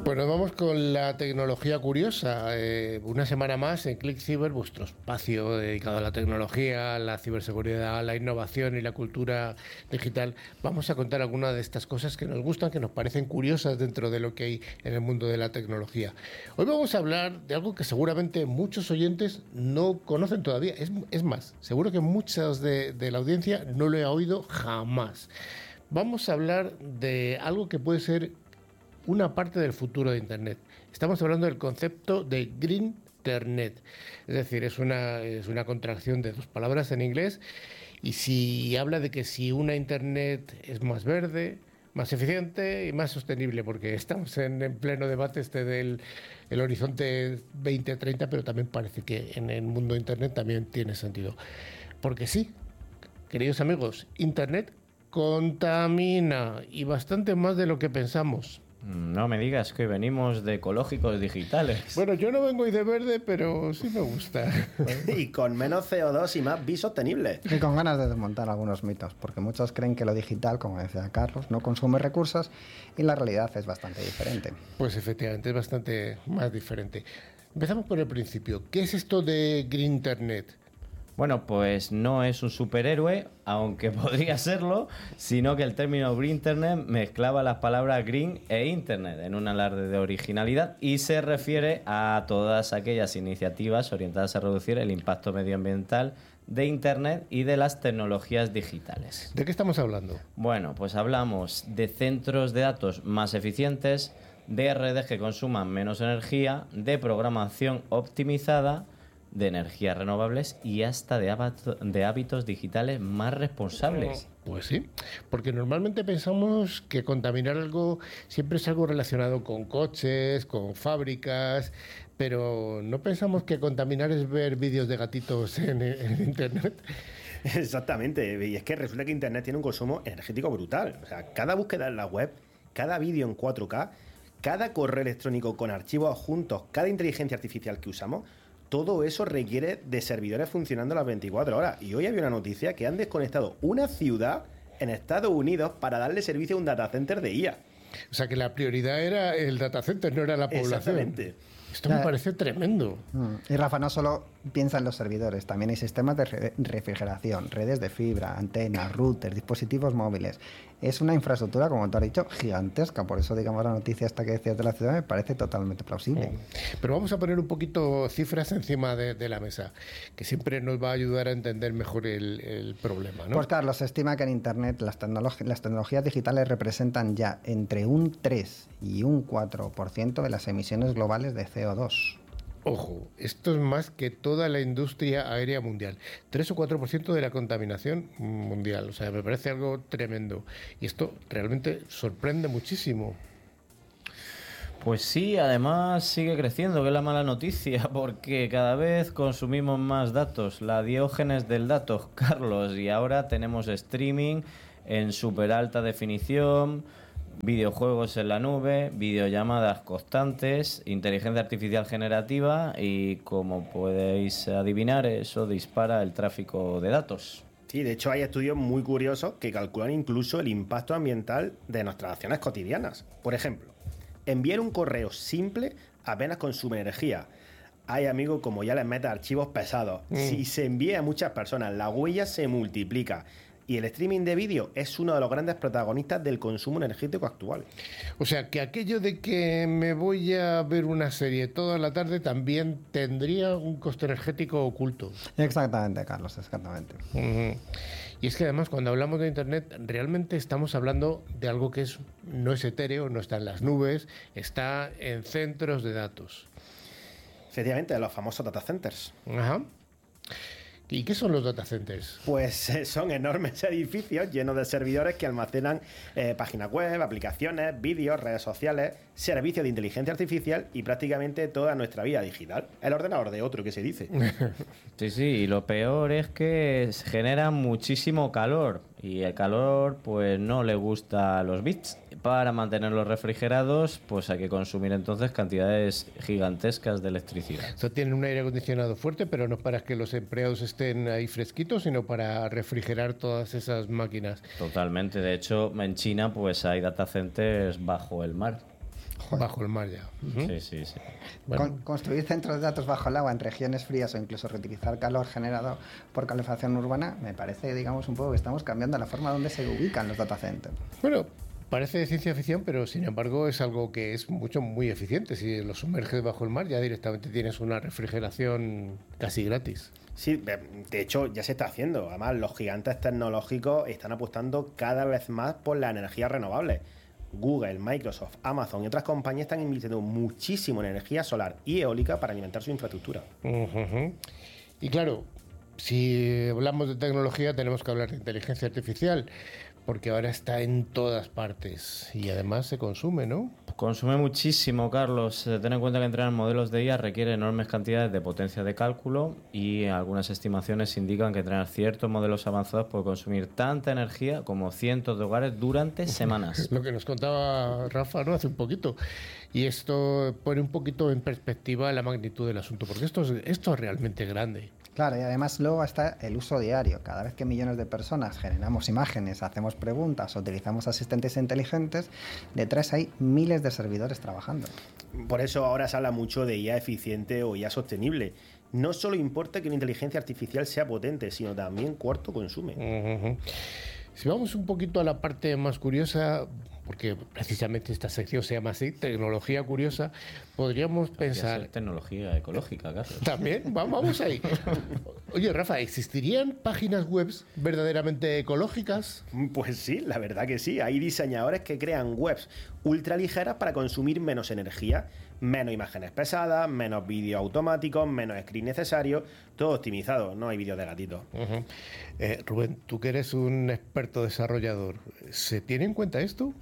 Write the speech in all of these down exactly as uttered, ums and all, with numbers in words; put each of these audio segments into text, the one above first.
Pues nos vamos con la tecnología curiosa. Eh, una semana más en ClickCiber, vuestro espacio dedicado a la tecnología, la ciberseguridad, la innovación y la cultura digital. Vamos a contar algunas de estas cosas que nos gustan, que nos parecen curiosas dentro de lo que hay en el mundo de la tecnología. Hoy vamos a hablar de algo que seguramente muchos oyentes no conocen todavía. Es, es más, seguro que muchas de, de la audiencia no lo he oído jamás. Vamos a hablar de algo que puede ser una parte del futuro de Internet. Estamos hablando del concepto de Green Internet. Es decir, es una, es una contracción de dos palabras en inglés, y si habla de que si una Internet es más verde, más eficiente y más sostenible, porque estamos en, en pleno debate este del el horizonte veinte treinta, pero también parece que en el mundo de Internet también tiene sentido. Porque sí, queridos amigos, Internet contamina, y bastante más de lo que pensamos. No me digas que venimos de ecológicos digitales. Bueno, yo no vengo hoy de verde, pero sí me gusta. Y con menos C O dos y más bisostenible. Y con ganas de desmontar algunos mitos, porque muchos creen que lo digital, como decía Carlos, no consume recursos, y la realidad es bastante diferente. Pues efectivamente, es bastante más diferente. Empezamos por el principio. ¿Qué es esto de Green Internet? Bueno, pues no es un superhéroe, aunque podría serlo, sino que el término Green Internet mezclaba las palabras green e internet en un alarde de originalidad, y se refiere a todas aquellas iniciativas orientadas a reducir el impacto medioambiental de Internet y de las tecnologías digitales. ¿De qué estamos hablando? Bueno, pues hablamos de centros de datos más eficientes, de redes que consuman menos energía, de programación optimizada, de energías renovables y hasta de, hábito, de hábitos digitales más responsables. Pues sí, porque normalmente pensamos que contaminar algo siempre es algo relacionado con coches, con fábricas, pero no pensamos que contaminar es ver vídeos de gatitos en, en Internet. Exactamente, y es que resulta que Internet tiene un consumo energético brutal. O sea, cada búsqueda en la web, cada vídeo en cuatro K, cada correo electrónico con archivos adjuntos, cada inteligencia artificial que usamos, todo eso requiere de servidores funcionando las veinticuatro horas. Y hoy había una noticia que han desconectado una ciudad en Estados Unidos para darle servicio a un data center de I A. O sea que la prioridad era el data center, no era la población. Exactamente. Esto me parece tremendo. Y Rafa, no solo piensa en los servidores, también hay sistemas de re- refrigeración, redes de fibra, antenas, routers, dispositivos móviles. Es una infraestructura, como tú has dicho, gigantesca. Por eso, digamos, la noticia esta que decías de la ciudad me parece totalmente plausible. Pero vamos a poner un poquito cifras encima de, de la mesa, que siempre nos va a ayudar a entender mejor el, el problema, ¿no? Pues Carlos, se estima que en Internet las, tecnolog- las tecnologías digitales representan ya entre un tres y un cuatro por ciento de las emisiones globales de C O dos. Ojo, esto es más que toda la industria aérea mundial. tres o cuatro por ciento de la contaminación mundial. O sea, me parece algo tremendo. Y esto realmente sorprende muchísimo. Pues sí, además sigue creciendo, que es la mala noticia, porque cada vez consumimos más datos. La diógenes del dato, Carlos, y ahora tenemos streaming en súper alta definición, videojuegos en la nube, videollamadas constantes, inteligencia artificial generativa, y como podéis adivinar, eso dispara el tráfico de datos. Sí, de hecho hay estudios muy curiosos que calculan incluso el impacto ambiental de nuestras acciones cotidianas. Por ejemplo, enviar un correo simple apenas consume energía. Hay, amigos, como ya les mete archivos pesados. Mm. Si se envía a muchas personas, la huella se multiplica. Y el streaming de vídeo es uno de los grandes protagonistas del consumo energético actual. O sea, que aquello de que me voy a ver una serie toda la tarde también tendría un coste energético oculto. Exactamente, Carlos, exactamente. Uh-huh. Y es que además, cuando hablamos de Internet, realmente estamos hablando de algo que es, no es etéreo, no está en las nubes, está en centros de datos. Efectivamente, los famosos data centers. Ajá. ¿Y qué son los data centers? Pues eh, son enormes edificios llenos de servidores que almacenan eh, páginas web, aplicaciones, vídeos, redes sociales, servicios de inteligencia artificial y prácticamente toda nuestra vida digital. El ordenador de otro, que se dice. Sí, sí, y lo peor es que genera muchísimo calor, y el calor pues no le gusta a los bits. Para mantenerlos refrigerados pues hay que consumir entonces cantidades gigantescas de electricidad. Esto tiene un aire acondicionado fuerte, pero no para que los empleados estén ahí fresquitos, sino para refrigerar todas esas máquinas. Totalmente, de hecho en China pues hay data centers bajo el mar. bajo el mar ya. Uh-huh. Sí, sí, sí. Bueno. Con- construir centros de datos bajo el agua en regiones frías o incluso reutilizar calor generado por calefacción urbana, me parece, digamos, un poco que estamos cambiando la forma donde se ubican los data centers. Bueno, parece de ciencia ficción, pero sin embargo es algo que es mucho, muy eficiente. Si lo sumerges bajo el mar, ya directamente tienes una refrigeración casi gratis. Sí, de de hecho ya se está haciendo. Además, los gigantes tecnológicos están apostando cada vez más por las energías renovables. Google, Microsoft, Amazon y otras compañías están invirtiendo muchísimo en energía solar y eólica para alimentar su infraestructura. Ujú. Y claro, si hablamos de tecnología tenemos que hablar de inteligencia artificial, porque ahora está en todas partes y además se consume, ¿no? Consume muchísimo, Carlos. Eh, Ten en cuenta que entrenar modelos de I A requiere enormes cantidades de potencia de cálculo y algunas estimaciones indican que entrenar ciertos modelos avanzados puede consumir tanta energía como cientos de hogares durante semanas. Lo que nos contaba Rafa, ¿no? Hace un poquito. Y esto pone un poquito en perspectiva la magnitud del asunto, porque esto es, esto es realmente grande. Claro, y además luego está el uso diario. Cada vez que millones de personas generamos imágenes, hacemos preguntas o utilizamos asistentes inteligentes, detrás hay miles de servidores trabajando. Por eso ahora se habla mucho de I A eficiente o I A sostenible. No solo importa que una inteligencia artificial sea potente, sino también cuánto consume. Ujú. Si vamos un poquito a la parte más curiosa, porque precisamente esta sección se llama así, tecnología curiosa, podríamos Podría pensar... ser tecnología ecológica, Carlos. También, va- vamos ahí. Oye, Rafa, ¿existirían páginas web verdaderamente ecológicas? Pues sí, la verdad que sí. Hay diseñadores que crean webs ultra ligeras para consumir menos energía, menos imágenes pesadas, menos vídeos automáticos, menos scripts necesarios, todo optimizado. No hay vídeos de gatitos. Ujú. Eh, Rubén, tú que eres un experto desarrollador, ¿se tiene en cuenta esto?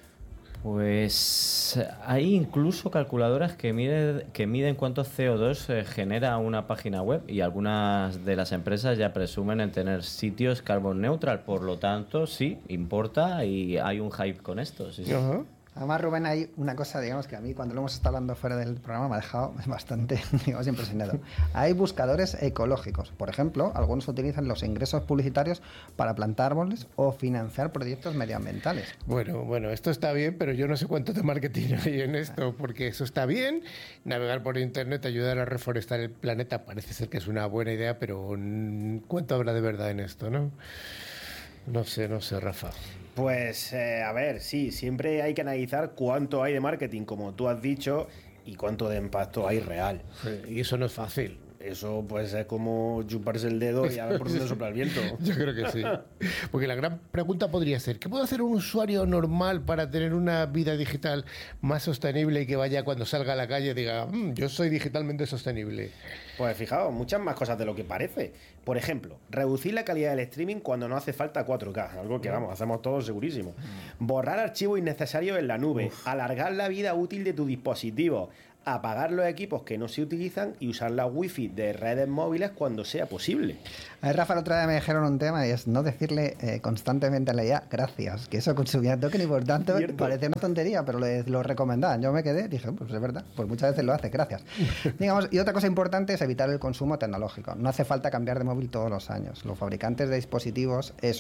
Pues hay incluso calculadoras que miden, que miden cuánto C O dos eh, genera una página web y algunas de las empresas ya presumen en tener sitios carbon neutral. Por lo tanto, sí, importa y hay un hype con esto. Sí, sí. Ajá. Además, Rubén, hay una cosa, digamos, que a mí cuando lo hemos estado hablando fuera del programa me ha dejado bastante, digamos, impresionado. Hay buscadores ecológicos. Por ejemplo, algunos utilizan los ingresos publicitarios para plantar árboles o financiar proyectos medioambientales. Bueno, bueno, esto está bien, pero yo no sé cuánto de marketing hay en esto, porque eso está bien, navegar por internet, ayudar a reforestar el planeta, parece ser que es una buena idea, pero mm, ¿cuánto habrá de verdad en esto, no? No sé, no sé, Rafa. Pues, eh, a ver, sí, siempre hay que analizar cuánto hay de marketing, como tú has dicho, y cuánto de impacto hay real. Y eso no es fácil. Eso pues es como chuparse el dedo y a ver por dónde sopla el viento. Yo creo que sí. Porque la gran pregunta podría ser, ¿qué puede hacer un usuario normal para tener una vida digital más sostenible y que vaya cuando salga a la calle y diga, "Mm, yo soy digitalmente sostenible"? Pues fijaos, muchas más cosas de lo que parece. Por ejemplo, reducir la calidad del streaming cuando no hace falta cuatro K, algo que vamos, hacemos todos segurísimo. Borrar archivos innecesarios en la nube, alargar la vida útil de tu dispositivo, apagar los equipos que no se utilizan y usar la wifi de redes móviles cuando sea posible. A ver, Rafa, el otro día me dijeron un tema y es no decirle eh, constantemente a la I A gracias, que eso consumía token y por tanto Cierto. parece una tontería, pero le- lo recomendaban. Yo me quedé, dije, pues es verdad, pues muchas veces lo hace, gracias. Digamos, y otra cosa importante es evitar el consumo tecnológico. No hace falta cambiar de móvil todos los años. Los fabricantes de dispositivos, eso,